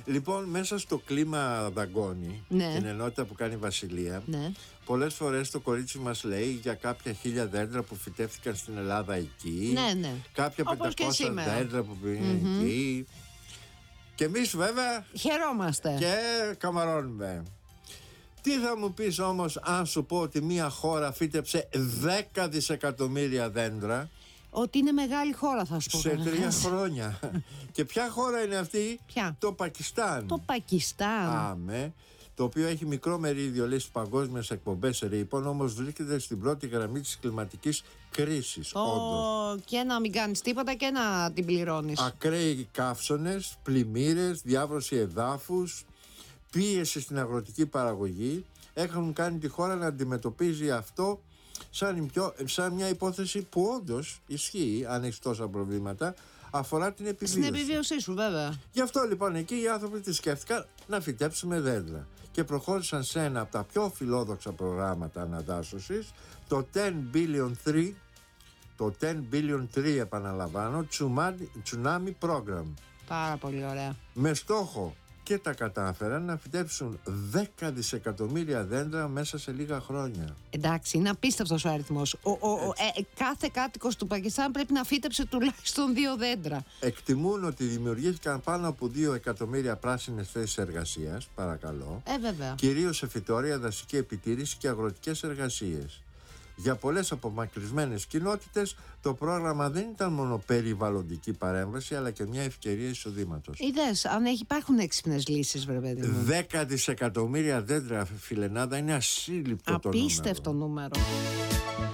Λοιπόν, μέσα στο κλίμα δαγκώνει, Ναι. την ενότητα που κάνει η Βασιλεία, Ναι. πολλές φορές το κορίτσι μας λέει για κάποια 1000 δέντρα που φυτεύτηκαν στην Ελλάδα εκεί, Ναι. κάποια Όπως και 500 σήμερα. δέντρα που είναι εκεί. Και εμείς βέβαια Χαιρόμαστε. και καμαρώνουμε. Τι θα μου πεις όμως αν σου πω ότι μια χώρα φύτεψε 10 δισεκατομμύρια δέντρα Ότι είναι μεγάλη χώρα, θα σου πω. σε 3 κανένας. χρόνια? Και ποια χώρα είναι αυτή? Ποια? Το Πακιστάν. Το Πακιστάν. Άμε, το οποίο έχει μικρό μερίδιο λέει στις παγκόσμιες εκπομπές ρήπων, όμως βρίσκεται στην πρώτη γραμμή της κλιματικής κρίσης. Όντως. Και να μην κάνεις τίποτα και να την πληρώνεις. Ακραίοι καύσονες, πλημμύρες, διάβρωση εδάφους, πίεση στην αγροτική παραγωγή έχουν κάνει τη χώρα να αντιμετωπίζει αυτό σαν μια υπόθεση που όντως ισχύει, αν έχει τόσα προβλήματα, αφορά την επιβίωση. Στην επιβίωσή σου, βέβαια. Γι' αυτό λοιπόν εκεί οι άνθρωποι τη σκέφτηκαν να φυτέψουμε δέντρα και προχώρησαν σε ένα από τα πιο φιλόδοξα προγράμματα αναδάσωσης, το 10 billion 3, το 10 billion 3 επαναλαμβάνω, Tsunami Program, Πάρα πολύ ωραία. με στόχο, και τα κατάφεραν, να φυτέψουν 10 δισεκατομμύρια δέντρα μέσα σε λίγα χρόνια. Εντάξει, είναι απίστευτος ο αριθμός. Κάθε κάτοικος του Πακιστάν πρέπει να φύτεψε τουλάχιστον 2 δέντρα. Εκτιμούν ότι δημιουργήθηκαν πάνω από 2 εκατομμύρια πράσινες θέσεις εργασίας, παρακαλώ, Βέβαια. κυρίως σε φυτόρια, δασική επιτήρηση και αγροτικές εργασίες. Για πολλές απομακρυσμένες κοινότητες το πρόγραμμα δεν ήταν μόνο περιβαλλοντική παρέμβαση, αλλά και μια ευκαιρία εισοδήματος. Είδες, αν υπάρχουν έξυπνες λύσεις, βρε παιδί μου. 10 δισεκατομμύρια δέντρα, φιλενάδα, είναι ασύλληπτο το νούμερο. Απίστευτο νούμερο.